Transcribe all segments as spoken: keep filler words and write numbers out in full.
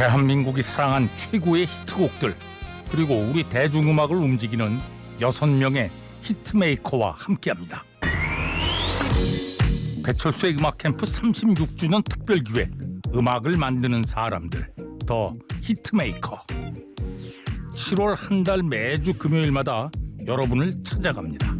대한민국이 사랑한 최고의 히트곡들, 그리고 우리 대중음악을 움직이는 여섯 명의 히트메이커와 함께합니다. 배철수의 음악 캠프 삼십육 주년 특별기획, 음악을 만드는 사람들, 더 히트메이커. 칠월 한 달 매주 금요일마다 여러분을 찾아갑니다.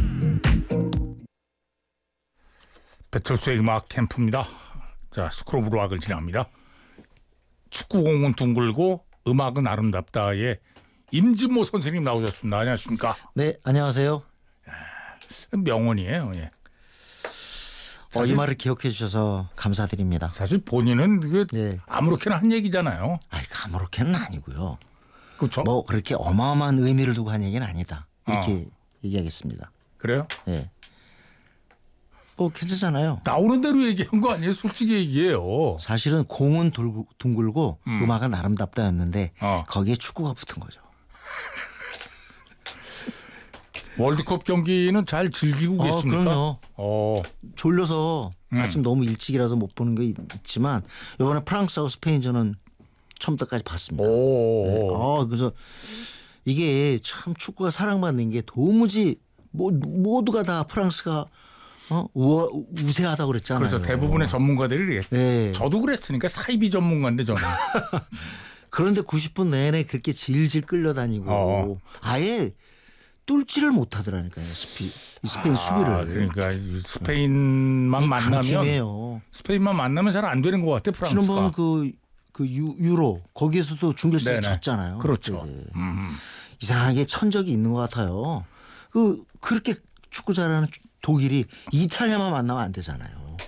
배철수의 음악 캠프입니다. 자, 스크로브 락을 진행합니다. 축구공은 둥글고 음악은 아름답다의 임진모 선생님 나오셨습니다. 안녕하십니까? 네, 안녕하세요. 명언이에요. 예. 어, 이 말을 기억해 주셔서 감사드립니다. 사실 본인은 그 네. 아무렇게나 한 얘기잖아요. 아이, 아무렇게는 아니고요. 그렇죠? 뭐 그렇게 어마어마한 의미를 두고 한 얘기는 아니다. 이렇게 어. 얘기하겠습니다. 그래요? 네. 뭐 괜찮잖아요. 나오는 대로 얘기한 거 아니에요? 솔직히 얘기해요. 사실은 공은 둥글고, 둥글고 음. 음악은 아름답다였는데 어. 거기에 축구가 붙은 거죠. 월드컵 경기는 잘 즐기고 어, 계십니까? 그럼요. 어. 졸려서 음. 아침 너무 일찍이라서 못 보는 게 있, 있지만 이번에 프랑스하고 스페인전은 처음부터까지 봤습니다. 오. 네. 아, 그래서 이게 참 축구가 사랑받는 게 도무지 뭐, 모두가 다 프랑스가 어? 우어, 우세하다고 그랬잖아요. 그렇죠. 대부분의 전문가들이 네. 저도 그랬으니까 사이비 전문가인데 저는. 그런데 구십 분 내내 그렇게 질질 끌려다니고 어. 아예 뚫지를 못하더라니까요. 스피, 스페인 아, 수비를. 그러니까 스페인만 만나면 강팀이에요. 스페인만 만나면 잘 안 되는 것 같아 프랑스가. 지난번 그, 그 유, 유로 거기에서도 중결승에 네네. 졌잖아요. 그렇죠. 네. 음. 이상하게 천적이 있는 것 같아요. 그 그렇게 축구 잘하는 독일이 이탈리아만 만나면 안 되잖아요.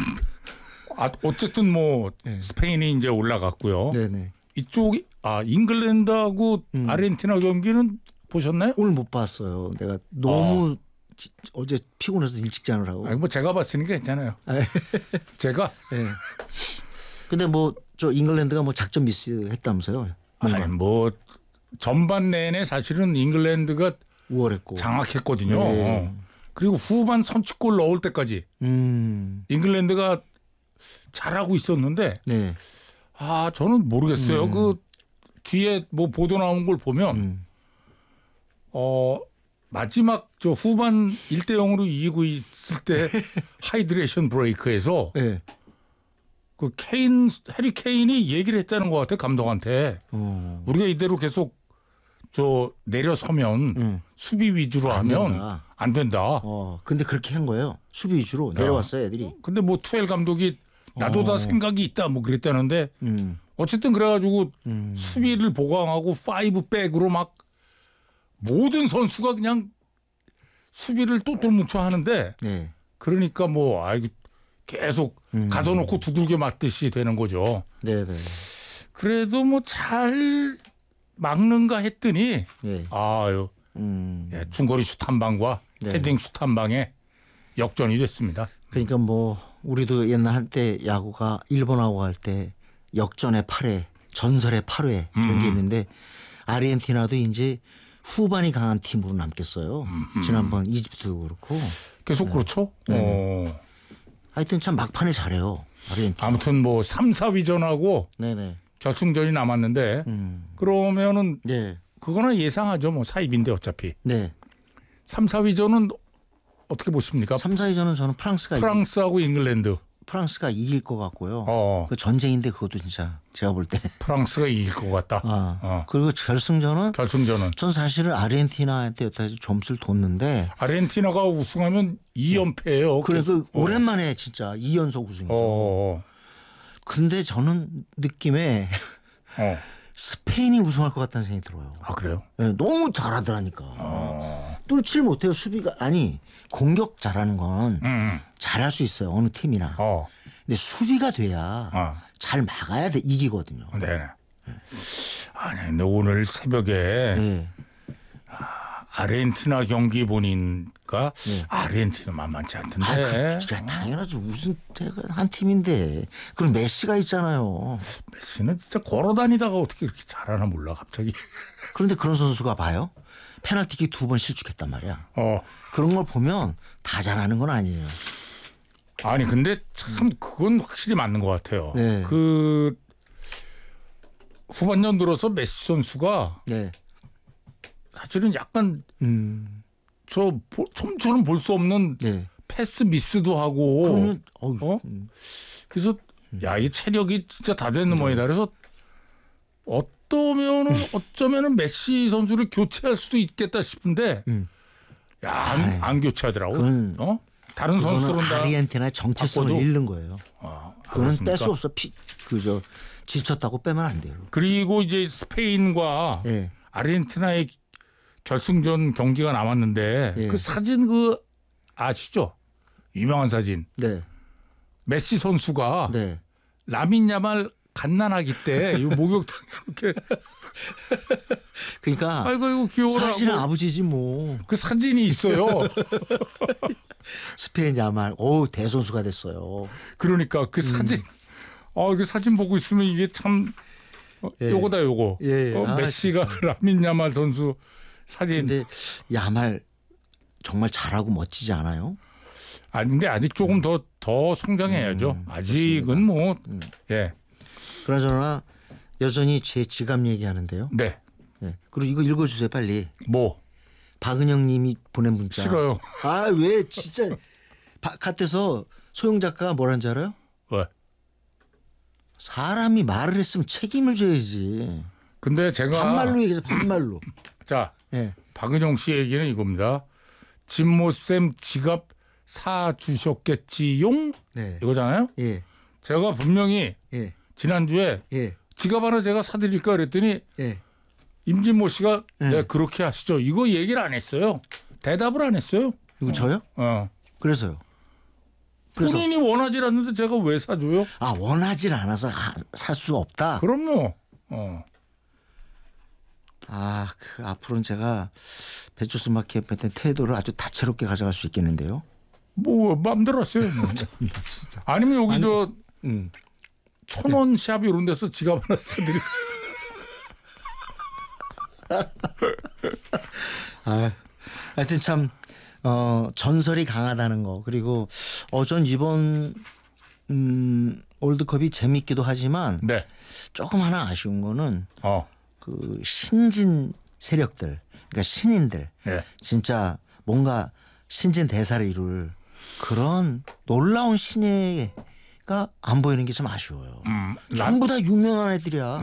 아, 어쨌든 뭐 네. 스페인이 이제 올라갔고요. 네네. 이쪽이 아 잉글랜드하고 음. 아르헨티나 경기는 보셨나요? 오늘 못 봤어요. 내가 너무 지, 어제 피곤해서 일찍 자느라고. 아니 뭐 제가 봤으니까 괜찮아요. 제가 네. 근데 뭐 저 잉글랜드가 뭐 작전 미스했다면서요? 아니 뭐 전반 내내 사실은 잉글랜드가 우월했고. 장악했거든요. 네. 그리고 후반 선취골 넣을 때까지 음. 잉글랜드가 잘하고 있었는데 네. 아 저는 모르겠어요. 음. 그 뒤에 뭐 보도 나온 걸 보면 음. 어 마지막 저 후반 일 대 영으로 이기고 있을 때 하이드레이션 브레이크에서 네. 그 케인 해리 케인이 얘기를 했다는 것 같아 감독한테. 어. 우리가 이대로 계속 저 내려서면 음. 수비 위주로 안 하면 된다. 안 된다. 어. 근데 그렇게 한 거예요. 수비 위주로 내려왔어요, 애들이. 근데 뭐 투엘 감독이 나도 어. 다 생각이 있다 뭐 그랬다는데 음. 어쨌든 그래가지고 음. 수비를 보강하고 파이브 백으로 막 모든 선수가 그냥 수비를 똘똘 뭉쳐 하는데 네. 그러니까 뭐 아이고 계속 음. 가둬놓고 두들겨 맞듯이 되는 거죠. 네, 네. 그래도 뭐 잘 막는가 했더니 네. 아유 음. 예, 중거리 슛 한 방과 네. 헤딩 슛 한 방에 역전이 됐습니다. 그러니까 뭐 우리도 옛날 한때 야구가 일본하고 할 때 역전의 팔 회, 전설의 팔 회 그런 게 있는데 아르헨티나도 이제 후반이 강한 팀으로 남겠어요. 지난번 이집트도 그렇고. 계속 그렇죠. 어. 하여튼 참 막판에 잘해요. 아르헨티나. 아무튼 뭐 삼, 사 위전하고 네네. 결승전이 남았는데 음. 그러면은 네. 그거는 예상하죠. 뭐 사입인데 어차피. 네. 삼, 사 위전은 어떻게 보십니까? 삼, 사 위전은 저는 프랑스가 프랑스하고 잉글랜드. 프랑스가 이길 것 같고요. 어. 그 전쟁인데 그것도 진짜 제가 볼 때. 프랑스가 이길 것 같다. 아. 어. 그리고 결승전은 결승전은 전 사실은 아르헨티나한테 여태까지 점수를 뒀는데 아르헨티나가 우승하면 이 연패예요. 그래서 오랜만에 진짜 이 연속 우승이죠. 어. 근데 저는 느낌에 어. 스페인이 우승할 것 같다는 생각이 들어요. 아 그래요? 네, 너무 잘하더라니까. 어. 뚫질 못해요. 수비가 아니 공격 잘하는 건 음. 잘할 수 있어요. 어느 팀이나. 어. 근데 수비가 돼야 어. 잘 막아야 돼 이기거든요. 네. 아니 근데 오늘 새벽에 네. 아르헨티나 경기 보니까 네. 아르헨티나 만만치 않던데. 아, 그, 진짜 당연하죠. 우승 한 팀인데. 그럼 메시가 있잖아요. 메시는 진짜 걸어다니다가 어떻게 이렇게 잘하나 몰라 갑자기. 그런데 그런 선수가 봐요. 페널티킥 두 번 실축했단 말이야. 어. 그런 걸 보면 다 잘하는 건 아니에요. 아니 근데 참 그건 확실히 맞는 것 같아요. 네. 그 후반년 들어서 메시 선수가 네. 사실은 약간 음. 저 좀처럼 볼 수 없는 네. 패스 미스도 하고 그러면 어우, 어? 음. 그래서 야, 이 체력이 진짜 다 되는 모양이다. 그래서 어떠면은 어쩌면은 메시 선수를 교체할 수도 있겠다 싶은데 음. 야, 안, 안 교체하더라고. 그건- 어? 다른 그거는 선수들은 다 아르헨티나의 정체성을 바꿔도- 잃는 거예요. 아, 그거는 그렇습니까? 뺄 수 없어. 피, 그저 지쳤다고 빼면 안 돼요. 그리고 이제 스페인과 예. 아르헨티나의 결승전 경기가 남았는데 예. 그 사진 그 아시죠? 유명한 사진. 네. 메시 선수가 네. 라민 야말 갓난아기 때 이 목욕탕 이렇게 그러니까 아이고 이거 귀여워라. 사실은 아버지지 뭐. 그 사진이 있어요. 스페인 야말. 오 대선수가 됐어요. 그러니까 그 사진. 아, 그 사진 보고 있으면 이게 참 어, 예. 요거다 요거. 예. 어, 아, 메시가 라민 야말 선수 사진. 근데 야말 정말 잘하고 멋지지 않아요? 아 근데 아직 조금 더 더 성장해야죠. 음, 아직은 뭐 예. 그러나 여전히 제 지갑 얘기하는데요. 네. 예. 그리고 이거 읽어주세요 빨리. 뭐 박은영님이 보낸 문자. 싫어요. 아 왜 진짜 바깥에서 소영 작가가 뭐라는 줄 알아요? 왜? 사람이 말을 했으면 책임을 져야지. 근데 제가 반말로 얘기해서 반말로. 자 예. 박은영 씨 얘기는 이겁니다. 진모쌤 지갑 사 주셨겠지용 네. 이거잖아요. 예. 제가 분명히 예. 지난주에 예. 지갑 하나 제가 사드릴까 그랬더니 예. 임진모 씨가 네. 네, 그렇게 하시죠. 이거 얘기를 안 했어요. 대답을 안 했어요. 이거 저요? 어. 그래서요. 그래서 본인이 원하지 않는데 제가 왜 사줘요? 아 원하질 않아서 살 수가 없다. 그럼요. 어. 아, 그 앞으로는 제가 배추수 마켓의 태도를 아주 다채롭게 가져갈 수 있겠는데요. 뭐 마음대로 하세요. 뭐. 아니면 여기 저 음. 천원 샵 이런 데서 지갑 하나 사드리. 아, 하여튼 참 어, 전설이 강하다는 거 그리고 어, 전 이번 음, 월드컵이 재밌기도 하지만 네. 조금 하나 아쉬운 거는 어. 그 신진 세력들, 그러니까 신인들, 네. 진짜 뭔가 신진 대사를 이룰 그런 놀라운 신예가 안 보이는 게 좀 아쉬워요. 음, 라- 전부 다 유명한 애들이야.